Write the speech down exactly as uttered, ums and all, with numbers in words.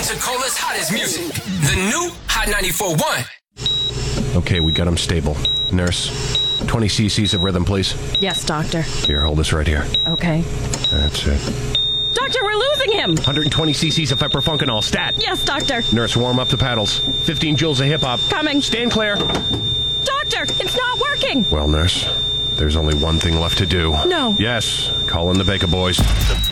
Pensacola's hottest music. The new Hot ninety-four point one. Okay, we got him stable. Nurse, twenty cc's of rhythm, please. Yes, doctor. Here, hold this right here. Okay. That's it. Doctor, we're losing him! one hundred twenty cc's of Pepperfunkenol. Stat. Yes, doctor. Nurse, warm up the paddles. fifteen joules of hip-hop. Coming. Stand clear. Doctor, it's not working! Well, nurse, there's only one thing left to do. No. Yes, call in the Baker Boys.